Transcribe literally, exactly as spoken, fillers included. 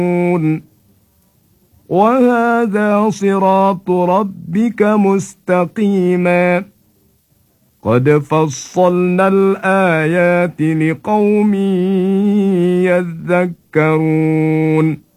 وهذا صراط ربك مستقيما قد فصلنا الآيات لقوم يذكرون